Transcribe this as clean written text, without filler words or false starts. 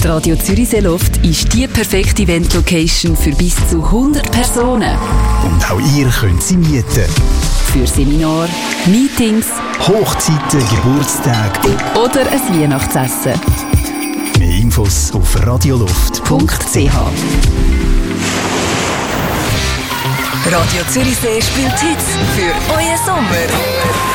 Die Radio Zürichsee Loft ist die perfekte Event-Location für bis zu 100 Personen. Und auch ihr könnt sie mieten. Für Seminare, Meetings, Hochzeiten, Geburtstage oder ein Weihnachtsessen. Mehr Infos auf radioloft.ch. Radio Zürichsee spielt Hits für euren Sommer.